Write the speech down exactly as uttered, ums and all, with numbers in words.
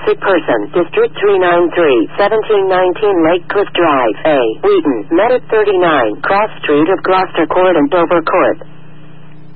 missing person, District three ninety-three, seventeen nineteen Lake Cliff Drive, A. Wheaton, Met at thirty-nine, Cross Street of Gloucester Court and Dover Court.